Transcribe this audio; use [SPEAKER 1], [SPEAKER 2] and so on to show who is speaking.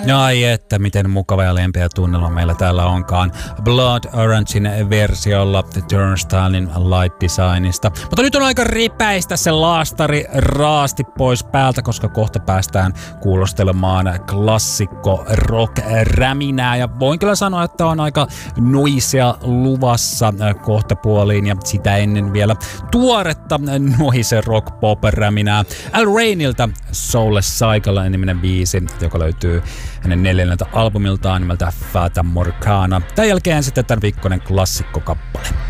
[SPEAKER 1] Ai että, miten mukava ja lempeä tunnelma meillä täällä onkaan. Blood Orangein versiolla The Turnstilein Light Designista. Mutta nyt on aika ripäistä se laastari raasti pois päältä, koska kohta päästään kuulostelemaan klassikko rock-räminää. Ja voin kyllä sanoa, että on aika noisea luvassa kohtapuoliin ja sitä ennen vielä tuoretta noise rock-pop-räminää. Al Rainilta Soul Cycle-niminen biisi, joka löytyy hänen 4. albumiltaan nimeltä Fata Morgana. Tämän jälkeen sitten tämän viikkoinen klassikkokappale.